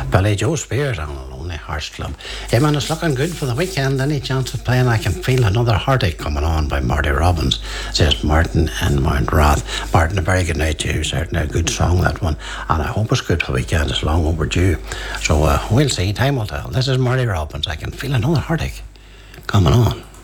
Billy Joe Spears on a Lonely Hearts Club. Yeah, man, it's looking good for the weekend. Any chance of playing? I Can Feel Another Heartache coming on by Marty Robbins, says Martin and Mount Rath. Martin, a very good night to you. Certainly a good song, that one. And I hope it's good for the weekend. It's long overdue. So we'll see. Time will tell. This is Marty Robbins. I Can Feel Another Heartache coming on.